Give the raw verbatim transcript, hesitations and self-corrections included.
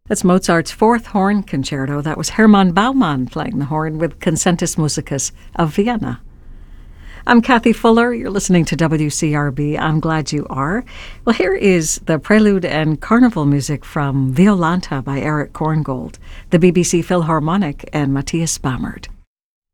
That's Mozart's Fourth Horn Concerto. That was Hermann Baumann playing the horn with Concentus Musicus of Vienna. I'm Kathy Fuller. You're listening to W C R B. I'm glad you are. Well, here is the prelude and carnival music from Violante by Eric Korngold, the B B C Philharmonic, and Matthias Bamert.